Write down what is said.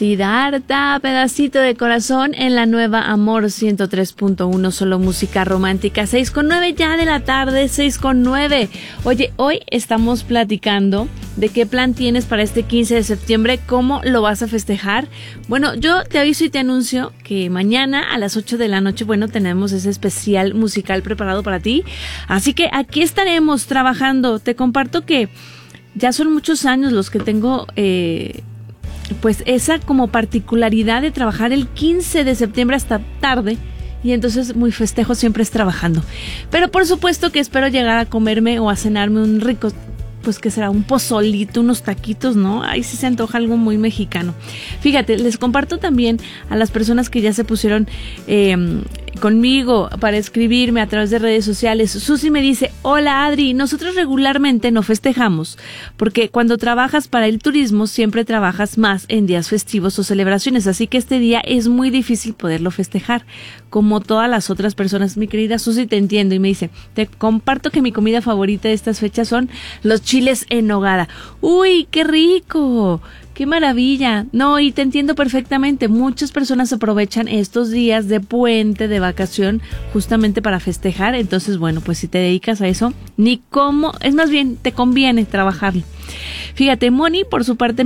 Siddhartha, pedacito de corazón en la nueva Amor 103.1, solo música romántica, 6:09 ya de la tarde, 6:09. Oye, hoy estamos platicando de qué plan tienes para este 15 de septiembre, cómo lo vas a festejar. Bueno, yo te aviso y te anuncio que mañana a las 8 de la noche, bueno, tenemos ese especial musical preparado para ti. Así que aquí estaremos trabajando. Te comparto que ya son muchos años los que tengo pues esa como particularidad de trabajar el 15 de septiembre hasta tarde, y entonces muy festejo siempre es trabajando. Pero por supuesto que espero llegar a comerme o a cenarme un rico, pues que será un pozolito, unos taquitos, ¿no? Ahí sí se antoja algo muy mexicano. Fíjate, les comparto también a las personas que ya se pusieron conmigo para escribirme a través de redes sociales. Susi me dice: hola Adri, nosotros regularmente no festejamos porque cuando trabajas para el turismo siempre trabajas más en días festivos o celebraciones, así que este día es muy difícil poderlo festejar como todas las otras personas. Mi querida Susi, te entiendo. Y me dice: te comparto que mi comida favorita de estas fechas son los chiles en nogada. ¡Uy, qué rico! ¡Qué maravilla! No, y te entiendo perfectamente. Muchas personas aprovechan estos días de puente, de vacación, justamente para festejar. Entonces, bueno, pues si te dedicas a eso, ni cómo, es más bien, te conviene trabajar. Fíjate, Moni, por su parte,